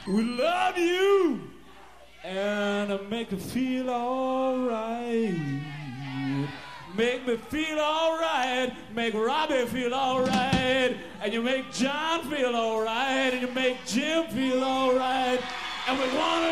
We love you and make you feel alright. Make me feel alright, make Robbie feel alright, and you make John feel alright, and you make Jim feel alright, and we wanna